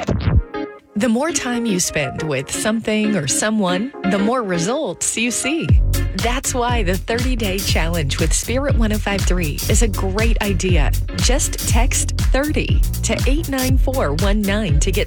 The more time you spend with something or someone, the more results you see. That's why the 30-day challenge with Spirit 105.3 is a great idea. Just text 30 to 89419 to get